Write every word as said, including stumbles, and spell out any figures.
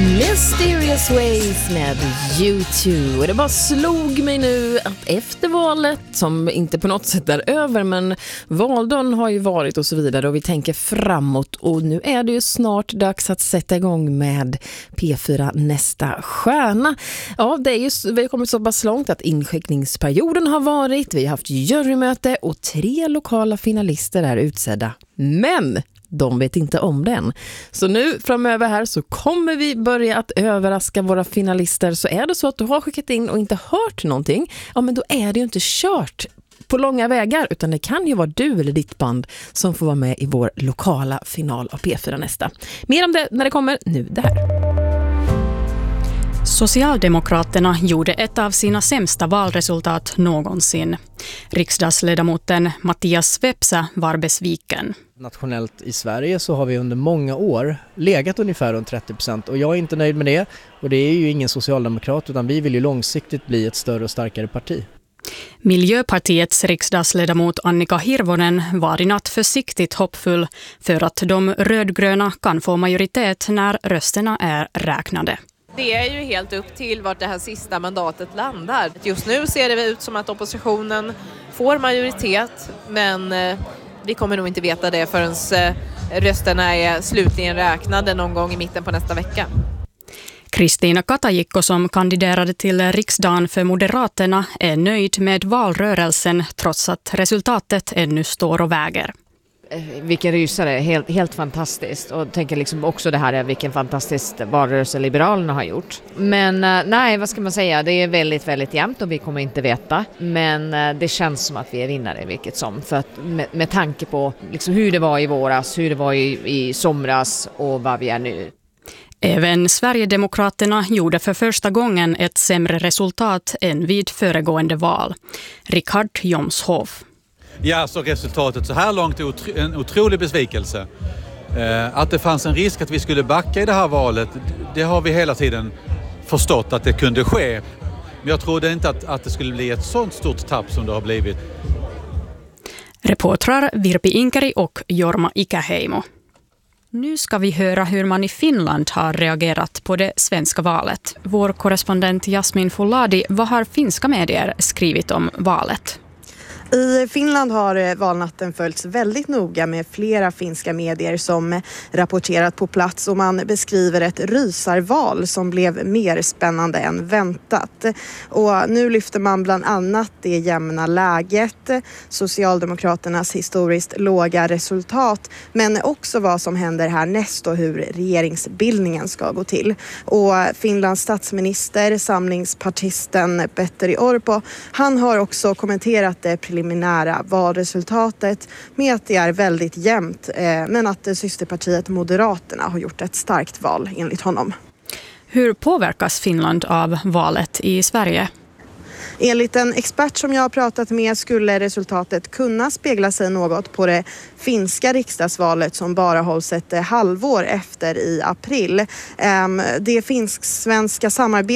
Mysterious Ways med U två. Det bara slog mig nu att efter valet, som inte på något sätt är över, men valdagen har ju varit och så vidare och vi tänker framåt, och nu är det ju snart dags att sätta igång med P fyra Nästa stjärna. Ja, det är ju, vi har kommit så pass långt att inskickningsperioden har varit, vi har haft jurymöte och tre lokala finalister är utsedda. Men de vet inte om den. Så nu framöver här så kommer vi börja att överraska våra finalister. Så är det så att du har skickat in och inte hört någonting, ja men då är det ju inte kört på långa vägar, utan det kan ju vara du eller ditt band som får vara med i vår lokala final av P fyra Nästa. Mer om det när det kommer nu det här. Socialdemokraterna gjorde ett av sina sämsta valresultat någonsin. Riksdagsledamoten Mattias Vepsä var besviken. Nationellt i Sverige så har vi under många år legat ungefär runt trettio procent och jag är inte nöjd med det, och det är ju ingen socialdemokrat utan vi vill ju långsiktigt bli ett större och starkare parti. Miljöpartiets riksdagsledamot Annika Hirvonen var i natt försiktigt hoppfull för att de rödgröna kan få majoritet när rösterna är räknade. Det är ju helt upp till vart det här sista mandatet landar. Just nu ser det ut som att oppositionen får majoritet, men vi kommer nog inte veta det förrän rösterna är slutligen räknade någon gång i mitten på nästa vecka. Kristiina Katajikko, som kandiderade till riksdagen för Moderaterna, är nöjd med valrörelsen trots att resultatet ännu står och väger. Vilken rysare, helt, helt fantastiskt, och tänker liksom också det här är vilken fantastisk valrörelse Liberalerna har gjort. Men nej, vad ska man säga, det är väldigt väldigt jämnt och vi kommer inte veta, men det känns som att vi är vinnare vilket som, för att med, med tanke på liksom hur det var i våras, hur det var i, i somras och vad vi är nu. Även Sverigedemokraterna gjorde för första gången ett sämre resultat än vid föregående val. Richard Jomshof. Ja, så resultatet så här långt är en otrolig besvikelse. Att det fanns en risk att vi skulle backa i det här valet, det har vi hela tiden förstått att det kunde ske. Men jag trodde inte att, att det skulle bli ett sånt stort tapp som det har blivit. Reportrar Virpi Inkeri och Jorma Ikäheimo. Nu ska vi höra hur man i Finland har reagerat på det svenska valet. Vår korrespondent Jasmin Folladi, vad har finska medier skrivit om valet? I Finland har valnatten följts väldigt noga med flera finska medier som rapporterat på plats, och man beskriver ett rysarval som blev mer spännande än väntat. Och nu lyfter man bland annat det jämna läget, Socialdemokraternas historiskt låga resultat, men också vad som händer härnäst och hur regeringsbildningen ska gå till. Och Finlands statsminister, samlingspartisten Petteri Orpo, han har också kommenterat det preliminära valresultatet med att det är väldigt jämnt, eh, men att systerpartiet Moderaterna har gjort ett starkt val enligt honom. Hur påverkas Finland av valet i Sverige? Enligt en expert som jag har pratat med skulle resultatet kunna spegla sig något på det finska riksdagsvalet som bara hålls ett halvår efter i april. Det finsk-svenska samarbetet